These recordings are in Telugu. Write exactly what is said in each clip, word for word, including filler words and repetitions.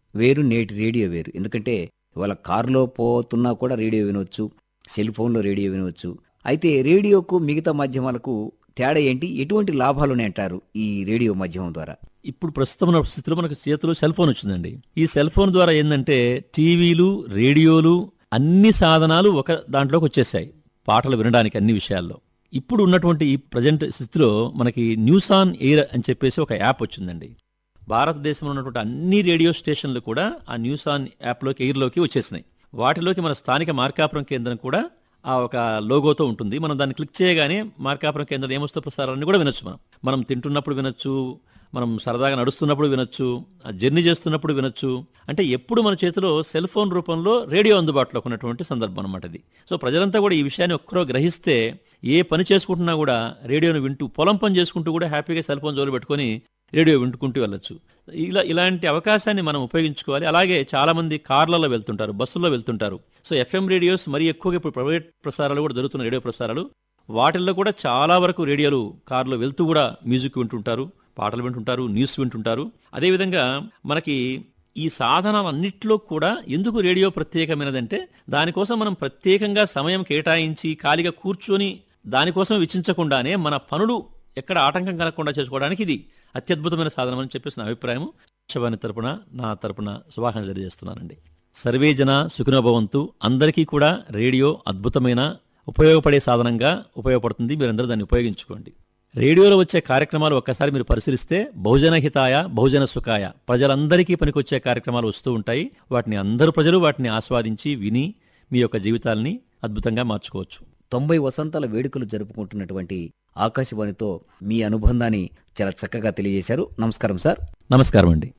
వేరు, నేటి రేడియో వేరు. ఎందుకంటే ఇవాళ కారులో పోతున్నా కూడా రేడియో వినొచ్చు. సెల్ ఫోన్‌లో రేడియో వినవచ్చు. అయితే రేడియోకు మిగతా మాధ్యమాలకు తేడా ఏంటి? ఎటువంటి లాభాలున్నాయంటారు ఈ రేడియో మాధ్యమం ద్వారా? ఇప్పుడు ప్రస్తుతం ఉన్న స్థితిలో మనకు చేతిలో సెల్ ఫోన్ వచ్చిందండి. ఈ సెల్ ఫోన్ ద్వారా ఏందంటే టీవీలు, రేడియోలు అన్ని సాధనాలు ఒక దాంట్లోకి వచ్చేసాయి. పాటలు వినడానికి అన్ని విషయాల్లో. ఇప్పుడు ఉన్నటువంటి ఈ ప్రజెంట్ స్థితిలో మనకి న్యూస్ ఆన్ ఎయిర్ అని చెప్పేసి ఒక యాప్ వచ్చిందండి. భారతదేశంలో ఉన్నటువంటి అన్ని రేడియో స్టేషన్లు కూడా ఆ న్యూస్ ఆన్ యాప్లోకి ఎయిర్లోకి వచ్చేసినాయి. వాటిలోకి మన స్థానిక మార్కాపురం కేంద్రం కూడా ఆ ఒక లోగోతో ఉంటుంది. మనం దాన్ని క్లిక్ చేయగానే మార్కాపురం కేంద్రం ఏమొస్తే ప్రసారాన్ని కూడా వినొచ్చు. మనం మనం తింటున్నప్పుడు వినొచ్చు, మనం సరదాగా నడుస్తున్నప్పుడు వినొచ్చు, ఆ జర్నీ చేస్తున్నప్పుడు వినొచ్చు. అంటే ఎప్పుడు మన చేతిలో సెల్ ఫోన్ రూపంలో రేడియో అందుబాటులోకి ఉన్నటువంటి సందర్భం అనమాట ఇది. సో ప్రజలంతా కూడా ఈ విషయాన్ని ఒక్కరో గ్రహిస్తే ఏ పని చేసుకుంటున్నా కూడా రేడియోను వింటూ, పొలం పని చేసుకుంటూ కూడా హ్యాపీగా సెల్ ఫోన్ జోలు పెట్టుకొని రేడియో వింటుకుంటూ వెళ్ళొచ్చు. ఇలా ఇలాంటి అవకాశాన్ని మనం ఉపయోగించుకోవాలి. అలాగే చాలా మంది కార్లలో వెళ్తుంటారు, బస్సుల్లో వెళ్తుంటారు. సో ఎఫ్ఎం రేడియోస్ మరీ ఎక్కువగా ఇప్పుడు ప్రైవేట్ ప్రసారాలు కూడా జరుగుతున్న రేడియో ప్రసారాలు, వాటిల్లో కూడా చాలా వరకు రేడియోలు కార్లో వెళ్తూ కూడా మ్యూజిక్ వింటుంటారు, పాటలు వింటుంటారు, న్యూస్ వింటుంటారు. అదేవిధంగా మనకి ఈ సాధనాలన్నింటిలో కూడా ఎందుకు రేడియో ప్రత్యేకమైనదంటే దానికోసం మనం ప్రత్యేకంగా సమయం కేటాయించి ఖాళీగా కూర్చొని దానికోసం వెచ్చించకుండానే మన పనులు ఎక్కడ ఆటంకం కలగకుండా చేసుకోవడానికి ఇది అత్యద్భుతమైన సాధనం అని చెప్పేసి నా అభిప్రాయం. శివాని తరపున, నా తరపున శుభాకాంక్షలు తెలియజేస్తున్నానండి. సర్వే జన సుఖినో భవంతు. అందరికీ కూడా రేడియో అద్భుతమైన ఉపయోగపడే సాధనంగా ఉపయోగపడుతుంది. మీరందరూ దాన్ని ఉపయోగించుకోండి. రేడియోలో వచ్చే కార్యక్రమాలు ఒక్కసారి మీరు పరిశీలిస్తే బహుజన హితాయ, బహుజన సుఖాయ, ప్రజలందరికీ పనికొచ్చే కార్యక్రమాలు వస్తూ ఉంటాయి. వాటిని అందరూ ప్రజలు వాటిని ఆస్వాదించి విని మీ యొక్క జీవితాల్ని అద్భుతంగా మార్చుకోవచ్చు. తొంభై వసంతాల వేడుకలు జరుపుకుంటున్నటువంటి ఆకాశవాణితో మీ అనుబంధాన్ని చాలా చక్కగా తెలియజేశారు. నమస్కారం సార్. నమస్కారం అండి.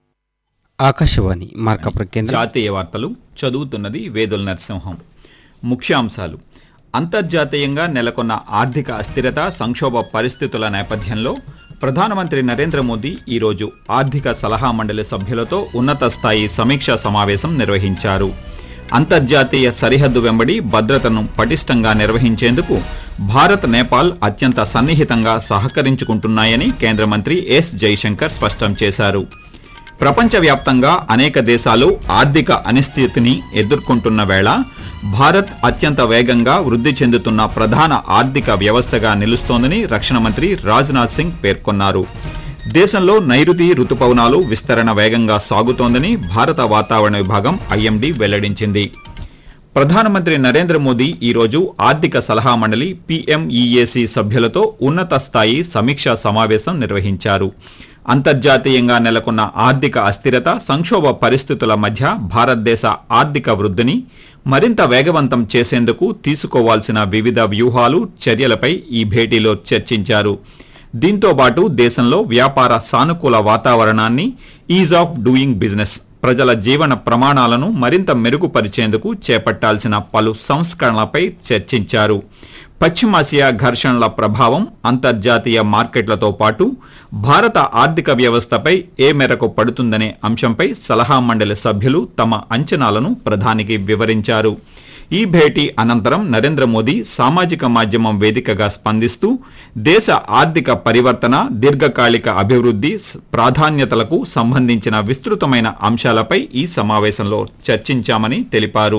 ఆకాశవాణి మార్కాపురం కేంద్రం. జాతీయ వార్తలు చదువుతున్నది వేదుల నరసింహం. ముఖ్యాంశాలు. అంతర్జాతీయంగా నెలకొన్న ఆర్థిక అస్థిరత, సంక్షోభ పరిస్థితుల నేపథ్యంలో ప్రధానమంత్రి నరేంద్ర మోదీ ఈరోజు ఆర్థిక సలహా మండలి సభ్యులతో ఉన్నత స్థాయి సమీక్షా సమావేశం నిర్వహించారు. అంతర్జాతీయ సరిహద్దు వెంబడి భద్రతను పటిష్టంగా నిర్వహించేందుకు భారత్, నేపాల్ అత్యంత సన్నిహితంగా సహకరించుకుంటున్నాయని కేంద్ర మంత్రి ఎస్ జైశంకర్ స్పష్టం చేశారు. ప్రపంచవ్యాప్తంగా అనేక దేశాలు ఆర్థిక అనిశ్చితిని ఎదుర్కొంటున్న వేళ భారత్ అత్యంత వేగంగా వృద్ధి చెందుతున్న ప్రధాన ఆర్థిక వ్యవస్థగా నిలుస్తోందని రక్షణ మంత్రి రాజ్నాథ్ సింగ్ పేర్కొన్నారు. దేశంలో నైరుతి రుతుపవనాలు విస్తరణ వేగంగా సాగుతోందని భారత వాతావరణ విభాగం ఐఎండీ వెల్లడించింది. ప్రధానమంత్రి నరేంద్ర మోదీ ఈరోజు ఆర్థిక సలహా మండలి పీఎంఈఏసీ సభ్యులతో ఉన్నత స్థాయి సమీక్షా సమావేశం నిర్వహించారు. అంతర్జాతీయంగా నెలకొన్న ఆర్థిక అస్థిరత, సంక్షోభ పరిస్థితుల మధ్య భారతదేశ ఆర్థిక వృద్ధిని మరింత వేగవంతం చేసేందుకు తీసుకోవాల్సిన వివిధ వ్యూహాలు, చర్యలపై ఈ భేటీలో చర్చించారు. దీంతో పాటు దేశంలో వ్యాపార సానుకూల వాతావరణాన్ని, ఈజ్ ఆఫ్ డూయింగ్ బిజినెస్, ప్రజల జీవన ప్రమాణాలను మరింత మెరుగుపరిచేందుకు చేపట్టాల్సిన పలు సంస్కరణలపై చర్చించారు. పశ్చిమాసియా ఘర్షణల ప్రభావం అంతర్జాతీయ మార్కెట్లతో పాటు భారత ఆర్థిక వ్యవస్థపై ఏ మేరకు పడుతుందనే అంశంపై సలహా మండలి సభ్యులు తమ అంచనాలను ప్రధానికి వివరించారు. ఈ భేటీ అనంతరం నరేంద్ర మోదీ సామాజిక మాధ్యమం వేదికగా స్పందిస్తూ దేశ ఆర్థిక పరివర్తన, దీర్ఘకాలిక అభివృద్ధి ప్రాధాన్యతలకు సంబంధించిన విస్తృతమైన అంశాలపై ఈ సమావేశంలో చర్చించామని తెలిపారు.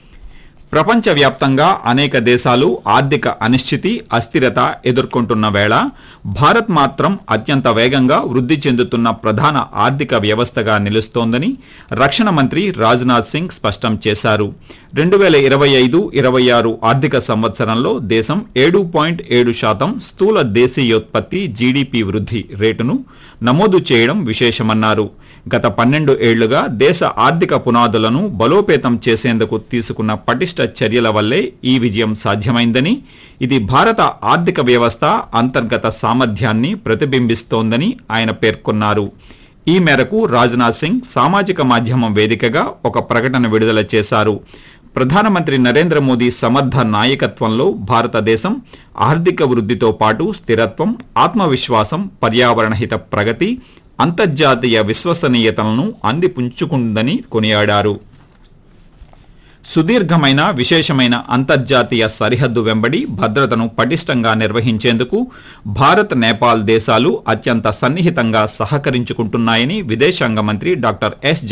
ప్రపంచవ్యాప్తంగా అనేక దేశాలు ఆర్థిక అనిశ్చితి, అస్థిరత ఎదుర్కొంటున్న వేళ భారత్ మాత్రం అత్యంత వేగంగా వృద్ధి చెందుతున్న ప్రధాన ఆర్థిక వ్యవస్థగా నిలుస్తోందని రక్షణ మంత్రి రాజ్నాథ్ సింగ్ స్పష్టం చేశారు. రెండు వేల ఇరవై ఐదు ఇరవై ఆరు ఆర్థిక సంవత్సరంలో దేశం ఏడు పాయింట్ ఏడు శాతం స్థూల దేశీయోత్పత్తి జీడీపీ వృద్ధి రేటును నమోదు చేయడం విశేషమన్నారు. గత పన్నెండు ఏళ్లుగా దేశ ఆర్థిక పునాదులను బలోపేతం చేసేందుకు తీసుకున్న పటిష్ట చర్యల వల్లే ఈ విజయం సాధ్యమైందని, ఇది భారత ఆర్థిక వ్యవస్థ అంతర్గత సామర్థ్యాన్ని ప్రతిబింబిస్తోందని ఆయన పేర్కొన్నారు. ఈ మేరకు రాజ్నాథ్ సింగ్ సామాజిక మాధ్యమం వేదికగా ఒక ప్రకటన విడుదల చేశారు. ప్రధానమంత్రి నరేంద్ర మోదీ సమర్థ నాయకత్వంలో భారతదేశం ఆర్థిక వృద్ధితో పాటు స్థిరత్వం, ఆత్మవిశ్వాసం, పర్యావరణహిత ప్రగతి, అంతర్జాతీయ విశ్వసనీయతలను అందిపుంచుకుందని కొనియాడారు. సుదీర్ఘమైన విశేషమైన అంతర్జాతీయ సరిహద్దు వెంబడి భద్రతను పటిష్టంగా నిర్వహించేందుకు భారత్, నేపాల్ దేశాలు అత్యంత సన్నిహితంగా సహకరించుకుంటున్నాయని విదేశాంగ మంత్రి డాక్టర్ ఎస్